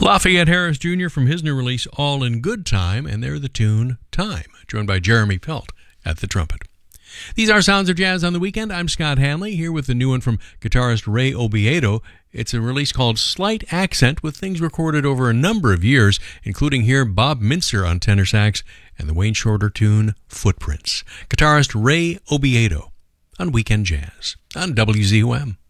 Lafayette Harris Jr. from his new release, All in Good Time, and they're the tune Time, joined by Jeremy Pelt at the trumpet. These are Sounds of Jazz on the Weekend. I'm Scott Hanley, here with the new one from guitarist Ray Obiedo. It's a release called Slight Accent, with things recorded over a number of years, including here Bob Mintzer on tenor sax and the Wayne Shorter tune Footprints. Guitarist Ray Obiedo on Weekend Jazz on WZUM.